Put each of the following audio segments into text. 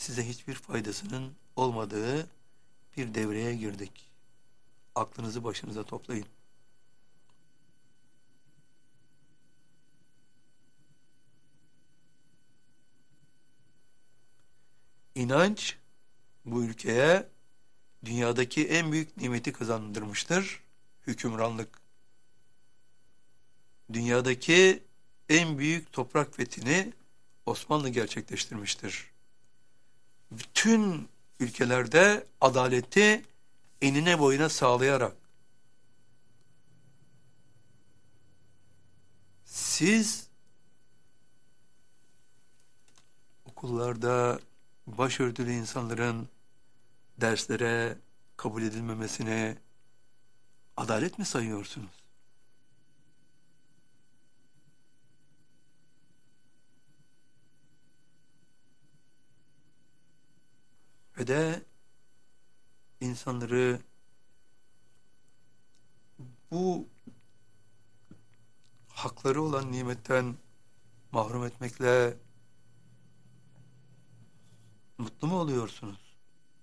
size hiçbir faydasının olmadığı bir devreye girdik. Aklınızı başınıza toplayın. İnanç bu ülkeye dünyadaki en büyük nimeti kazandırmıştır. Hükümranlık. Dünyadaki en büyük toprak fethini Osmanlı gerçekleştirmiştir. Bütün ülkelerde adaleti enine boyuna sağlayarak siz okullarda başörtülü insanların derslere kabul edilmemesine adalet mi sayıyorsunuz? Ve de insanları bu hakları olan nimetten mahrum etmekle mutlu mu oluyorsunuz?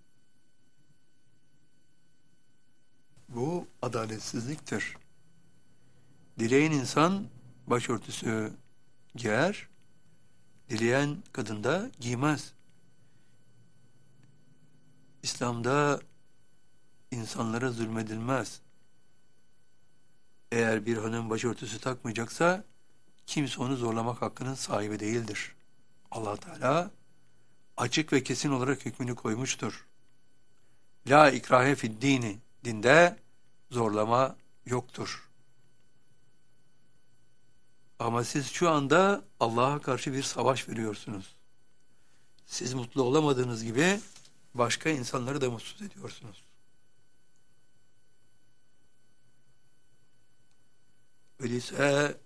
Bu adaletsizliktir. Dileyen insan başörtüsü giyer, dileyen kadın da giymez. İslam'da insanlara zulmedilmez. Eğer bir hanım başörtüsü takmayacaksa kimse onu zorlamak hakkının sahibi değildir. Allah Teala açık ve kesin olarak hükmünü koymuştur. La ikrahe fid dini, dinde zorlama yoktur. Ama siz şu anda Allah'a karşı bir savaş veriyorsunuz. Siz mutlu olamadığınız gibi başka insanları da mutsuz ediyorsunuz. Öyleyse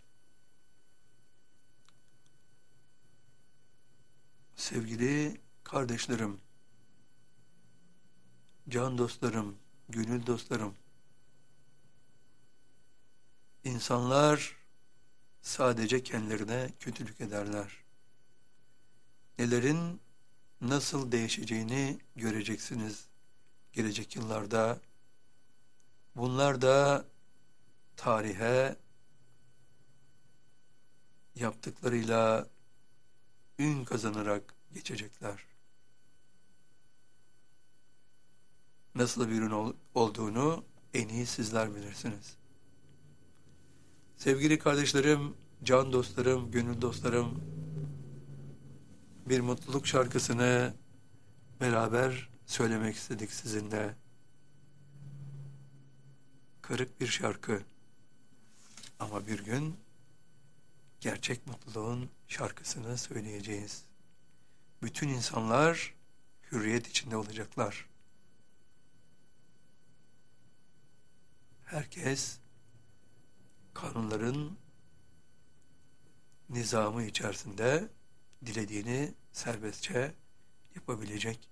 sevgili kardeşlerim, can dostlarım, gönül dostlarım, insanlar sadece kendilerine kötülük ederler. Nelerin nasıl değişeceğini göreceksiniz gelecek yıllarda. Bunlar da tarihe yaptıklarıyla ün kazanarak geçecekler. Nasıl bir ün olduğunu en iyi sizler bilirsiniz. Sevgili kardeşlerim, can dostlarım, gönül dostlarım, bir mutluluk şarkısını beraber söylemek istedik sizinle. Kırık bir şarkı ama bir gün gerçek mutluluğun şarkısını söyleyeceğiz. Bütün insanlar hürriyet içinde olacaklar. Herkes kanunların nizamı içerisinde dilediğini serbestçe yapabilecek.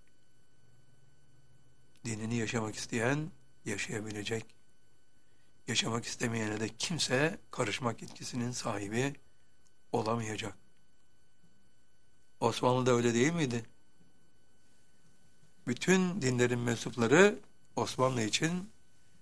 Dinini yaşamak isteyen yaşayabilecek. Yaşamak istemeyene de kimse karışmak yetkisinin sahibi olamayacak. Osmanlı'da öyle değil miydi? Bütün dinlerin mensupları Osmanlı için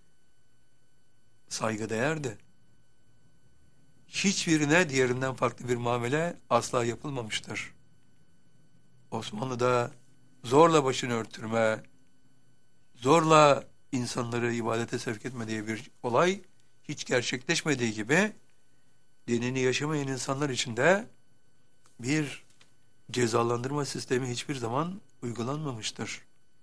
saygıdeğerdi. Hiçbirine diğerinden farklı bir muamele asla yapılmamıştır. Osmanlı'da zorla başını örtürme, zorla insanları ibadete sevk etme diye bir olay hiç gerçekleşmediği gibi dinini yaşamayan insanlar için de bir cezalandırma sistemi hiçbir zaman uygulanmamıştır.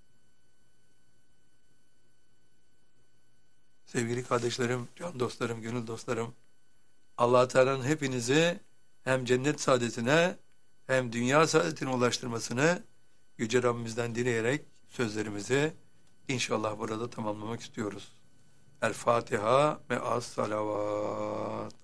Sevgili kardeşlerim, can dostlarım, gönül dostlarım, Allah Teala'nın hepinizi hem cennet saadetine hem dünya saadetine ulaştırmasını Yüce Rabbimizden dileyerek sözlerimizi inşallah burada tamamlamak istiyoruz. El Fatiha ve as salavat.